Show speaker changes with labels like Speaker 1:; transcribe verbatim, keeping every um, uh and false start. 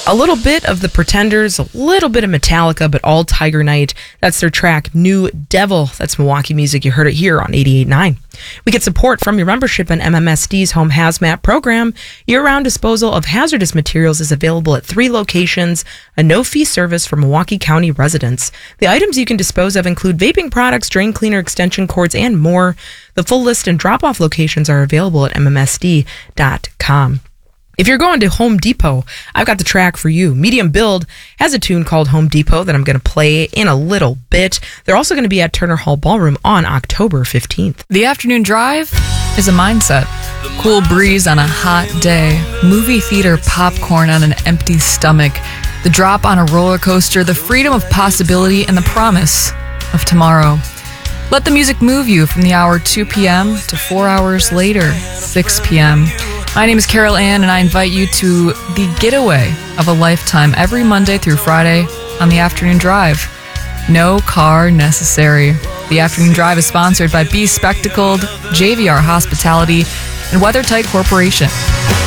Speaker 1: A little bit of the Pretenders, a little bit of Metallica, but all Tiger Night. That's their track, New Devil. That's Milwaukee music. You heard it here on eighty-eight point nine. We get support from your membership in M M S D's Home Hazmat program. Year-round disposal of hazardous materials is available at three locations, a no-fee service for Milwaukee County residents. The items you can dispose of include vaping products, drain cleaner, extension cords, and more. The full list and drop-off locations are available at M M S D dot com. If you're going to Home Depot, I've got the track for you. Medium Build has a tune called Home Depot that I'm going to play in a little bit. They're also going to be at Turner Hall Ballroom on October fifteenth.
Speaker 2: The afternoon drive is a mindset. Cool breeze on a hot day. Movie theater popcorn on an empty stomach. The drop on a roller coaster. The freedom of possibility and the promise of tomorrow. Let the music move you from the hour two p.m. to four hours later, six p.m. My name is Carol Ann, and I invite you to the getaway of a lifetime every Monday through Friday on the Afternoon Drive. No car necessary. The Afternoon Drive is sponsored by Be Spectacled, J V R Hospitality, and WeatherTight Corporation.